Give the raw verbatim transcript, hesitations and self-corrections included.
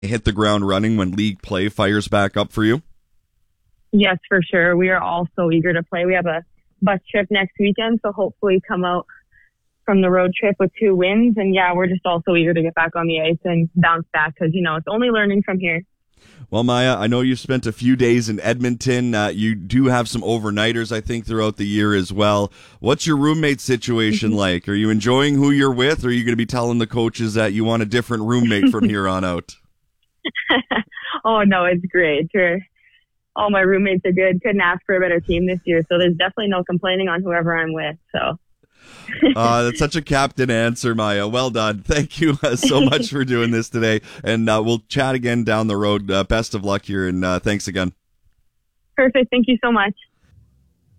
hit the ground running when league play fires back up for you? Yes, for sure. We are all so eager to play. We have a bus trip next weekend, so hopefully come out from the road trip with two wins. And yeah, we're just all so eager to get back on the ice and bounce back because, you know, it's only learning from here. Well, Maya, I know you've spent a few days in Edmonton. Uh, you do have some overnighters, I think, throughout the year as well. What's your roommate situation like? Are you enjoying who you're with, or are you going to be telling the coaches that you want a different roommate from here on out? Oh, no, it's great. We're, all my roommates are good. Couldn't ask for a better team this year, so there's definitely no complaining on whoever I'm with. So. uh, that's such a captain answer, Maya. Well done. Thank you uh, so much for doing this today. And uh, we'll chat again down the road. Uh, best of luck here, and uh, thanks again. Perfect. Thank you so much.